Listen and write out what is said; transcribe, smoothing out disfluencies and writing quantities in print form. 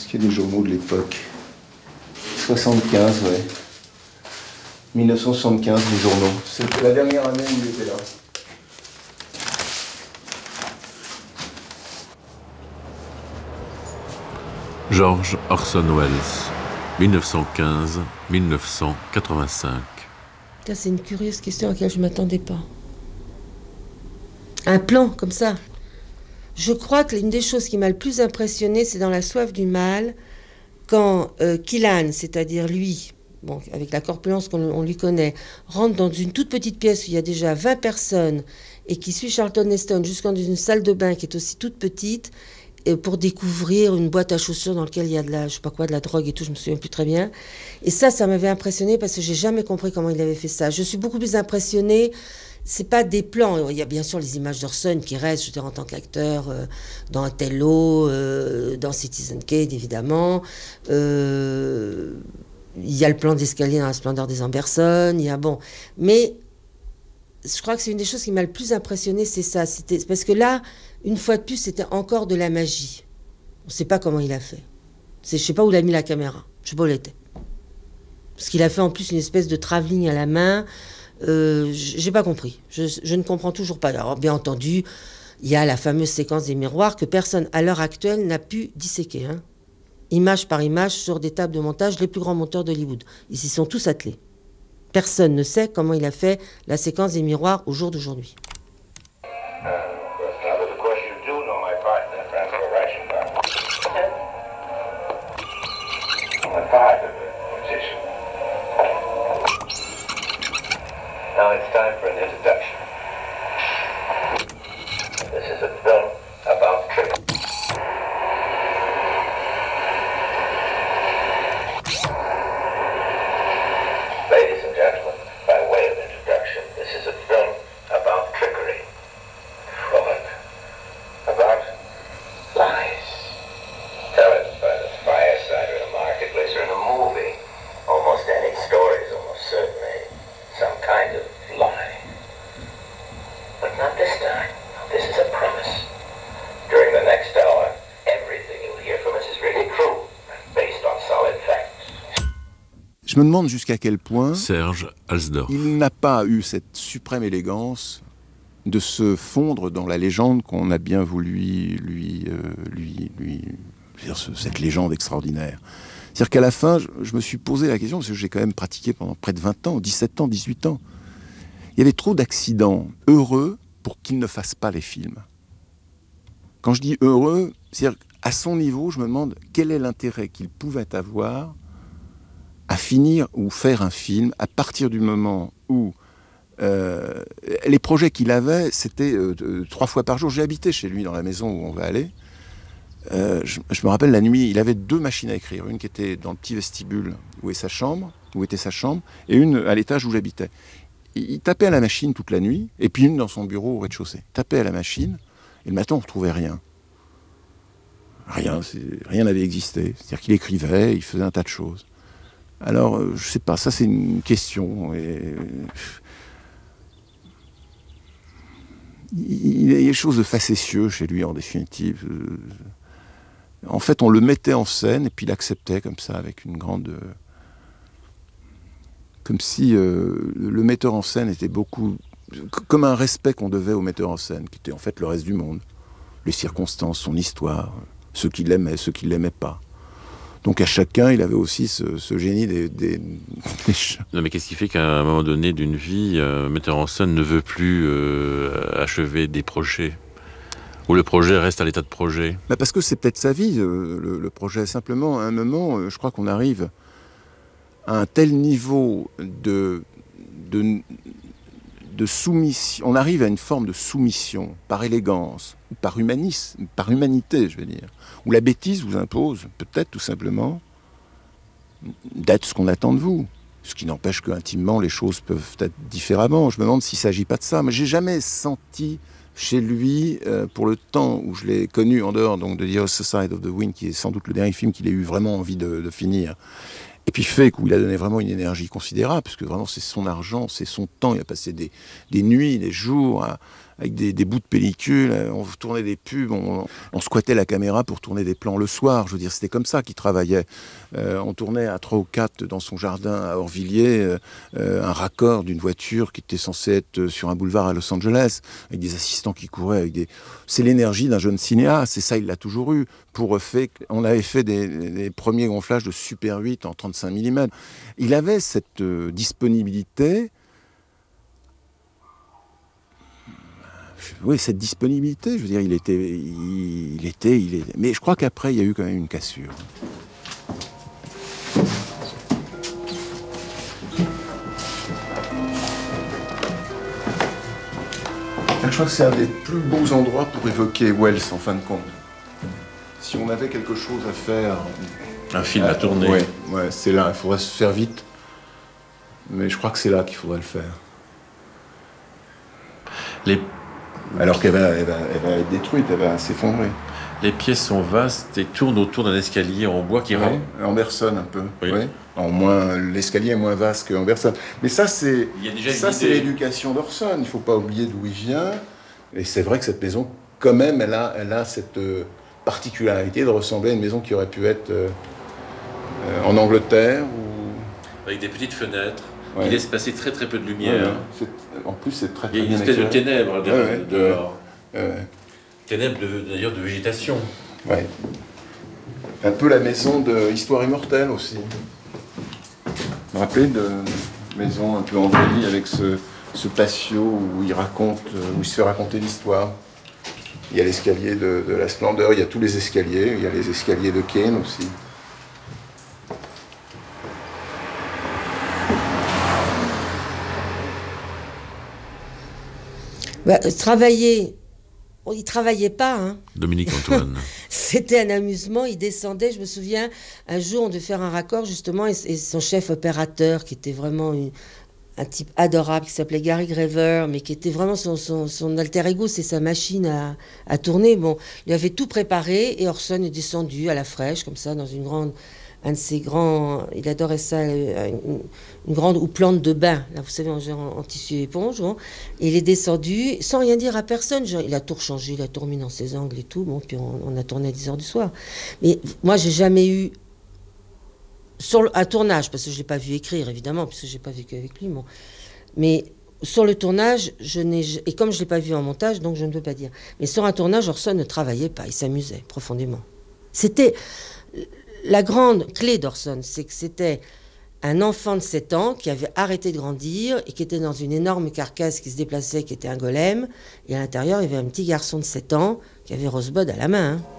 Est-ce qu'il y a des journaux de l'époque? 75, ouais. 1975, les journaux. C'était la dernière année où il était là. George Orson Welles, 1915-1985. C'est une curieuse question à laquelle je ne m'attendais pas. Un plan comme ça. Je crois que l'une des choses qui m'a le plus impressionné, c'est dans La soif du mal, quand Killan, c'est-à-dire lui, bon, avec la corpulence qu'on lui connaît, rentre dans une toute petite pièce où il y a déjà 20 personnes et qui suit Charlton Heston jusqu'en une salle de bain qui est aussi toute petite pour découvrir une boîte à chaussures dans laquelle il y a de la, je sais pas quoi, de la drogue et tout, je me souviens plus très bien. Et ça m'avait impressionné parce que j'ai jamais compris comment il avait fait ça. Je suis beaucoup plus impressionnée. C'est pas des plans. Il y a bien sûr les images d'Orson qui restent, je veux dire, en tant qu'acteur, dans Othello, dans Citizen Kane, évidemment. Il y a le plan d'escalier dans La splendeur des Amberson. Il y a bon. Mais je crois que c'est une des choses qui m'a le plus impressionné, c'est ça. C'était parce que là, une fois de plus, c'était encore de la magie. On ne sait pas comment il a fait. Je ne sais pas où il a mis la caméra. Je ne sais pas où elle était. Parce qu'il a fait en plus une espèce de travelling à la main. J'ai pas compris. Je ne comprends toujours pas. Alors, bien entendu, il y a la fameuse séquence des miroirs que personne, à l'heure actuelle, n'a pu disséquer. Hein. Image par image, sur des tables de montage, les plus grands monteurs d'Hollywood. Ils s'y sont tous attelés. Personne ne sait comment il a fait la séquence des miroirs au jour d'aujourd'hui. Now it's time for an introduction. This is a film about trickery. Ladies and gentlemen, by way of introduction, this is a film about trickery, fraud, about lies. Tell it by the fireside or the marketplace or in a movie. Almost any story is almost certainly some kind of lie. But not this time. This is a promise. During the next hour, everything you'll hear from us is really true and based on solid facts. Je me demande jusqu'à quel point Serge Alsdorf. il n'a pas eu cette suprême élégance de se fondre dans la légende qu'on a bien voulu cette légende extraordinaire. C'est-à-dire qu'à la fin, je me suis posé la question, parce que j'ai quand même pratiqué pendant près de 20 ans, 17 ans, 18 ans. Il y avait trop d'accidents heureux pour qu'il ne fasse pas les films. Quand je dis heureux, c'est-à-dire qu'à son niveau, je me demande quel est l'intérêt qu'il pouvait avoir à finir ou faire un film à partir du moment où les projets qu'il avait, c'était 3 fois par jour. J'ai habité chez lui dans la maison où on va aller. Je me rappelle la nuit, il avait 2 machines à écrire, une qui était dans le petit vestibule où était sa chambre, et une à l'étage où j'habitais. Il tapait à la machine toute la nuit, et puis une dans son bureau au rez-de-chaussée. Il tapait à la machine, et le matin on ne retrouvait rien. Rien n'avait existé. C'est-à-dire qu'il écrivait, il faisait un tas de choses. Alors, je sais pas, ça c'est une question. Il y a quelque chose de facétieux chez lui, en définitive. En fait, on le mettait en scène et puis il acceptait comme ça, avec une grande... comme si le metteur en scène était beaucoup... comme un respect qu'on devait au metteur en scène, qui était en fait le reste du monde. Les circonstances, son histoire, ceux qui l'aimaient, ceux qui ne l'aimaient pas. Donc à chacun, il avait aussi ce génie des Non, mais qu'est-ce qui fait qu'à un moment donné d'une vie, un metteur en scène ne veut plus achever des projets ? Ou le projet reste à l'état de projet ? Parce que c'est peut-être sa vie, le projet. Simplement, à un moment, je crois qu'on arrive à un tel niveau de soumission. On arrive à une forme de soumission, par élégance, ou par humanisme, par humanité, je veux dire. Où la bêtise vous impose, peut-être tout simplement, d'être ce qu'on attend de vous. Ce qui n'empêche qu'intimement, les choses peuvent être différemment. Je me demande s'il ne s'agit pas de ça. Mais j'ai jamais senti chez lui, pour le temps où je l'ai connu, en dehors donc, de The Other Side of the Wind, qui est sans doute le dernier film qu'il ait eu vraiment envie de finir, et puis Fake, où il a donné vraiment une énergie considérable, parce que vraiment c'est son argent, c'est son temps, il a passé des nuits, des jours avec des bouts de pellicule, on tournait des pubs, on squattait la caméra pour tourner des plans le soir. Je veux dire, c'était comme ça qu'il travaillait. On tournait à 3 ou 4 dans son jardin à Orvilliers, un raccord d'une voiture qui était censée être sur un boulevard à Los Angeles, avec des assistants qui couraient, C'est l'énergie d'un jeune cinéaste, et ça, il l'a toujours eu. On avait fait des premiers gonflages de Super 8 en 35 mm. Il avait cette disponibilité. Oui, cette disponibilité, je veux dire, il était. Mais je crois qu'après, il y a eu quand même une cassure. Je crois que c'est un des plus beaux endroits pour évoquer Wells, en fin de compte. Si on avait quelque chose à faire... Un film à tourner. Ouais, c'est là, il faudrait se faire vite. Mais je crois que c'est là qu'il faudrait le faire. Alors qu'elle va être détruite, elle va s'effondrer. Les pièces sont vastes et tournent autour d'un escalier en bois qui rentre. Anderson un peu. Oui. Oui. L'escalier est moins vaste qu'Anderson. Mais ça, c'est l'éducation d'Orson. Il ne faut pas oublier d'où il vient. Et c'est vrai que cette maison, quand même, elle a cette particularité de ressembler à une maison qui aurait pu être en Angleterre. Avec des petites fenêtres. Ouais. Il laisse passer très très peu de lumière. En plus, c'est très Il y a une espèce de ténèbres dehors. Ténèbres d'ailleurs de végétation. Ouais. Un peu la maison de Histoire immortelle aussi. Vous vous rappelez de maison un peu embellie avec ce patio où il se fait raconter l'histoire. Il y a l'escalier de la splendeur, il y a tous les escaliers, il y a les escaliers de Kane aussi. Il travaillait pas, hein. Dominique Antoine. C'était un amusement, il descendait, je me souviens, un jour on devait faire un raccord justement, et son chef opérateur, qui était vraiment un type adorable, qui s'appelait Gary Graver, mais qui était vraiment son alter ego, c'est sa machine à tourner. Bon, il avait tout préparé, et Orson est descendu à la fraîche, comme ça, dans un de ces grands, il adorait ça, une grande houppelande de bain, là, vous savez, en tissu éponge, bon. Et il est descendu sans rien dire à personne, genre, il a tout rechangé, il a tout remis dans ses angles et tout, bon, puis on a tourné à 10h du soir. Mais moi, j'ai jamais eu, un tournage, parce que je l'ai pas vu écrire, évidemment, parce que j'ai pas vécu avec lui, bon. Mais sur le tournage, et comme je l'ai pas vu en montage, donc je ne peux pas dire. Mais sur un tournage, Orson ne travaillait pas, il s'amusait profondément. C'était... La grande clé d'Orson, c'est que c'était un enfant de 7 ans qui avait arrêté de grandir et qui était dans une énorme carcasse qui se déplaçait, qui était un golem. Et à l'intérieur, il y avait un petit garçon de 7 ans qui avait Rosebud à la main. Hein.